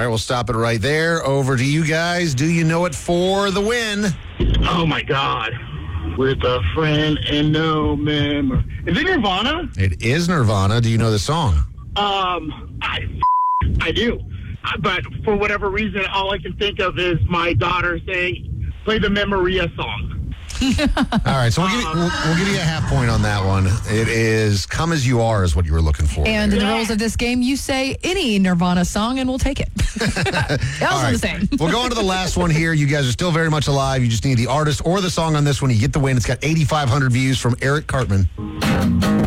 right, we'll stop it right there. Over to you guys. Do you know it for the win? Oh, my God. With a friend and no memory. Is it Nirvana? It is Nirvana. Do you know the song? I do. But for whatever reason, all I can think of is my daughter saying, play the Memoria song. All right, so we'll give you a half point on that one. It is Come As You Are is what you were looking for. And in the rules of this game, you say any Nirvana song and we'll take it. Also the same. We'll go on to the last one here. You guys are still very much alive. You just need the artist or the song on this one. You get the win. It's got 8,500 views from Eric Cartman.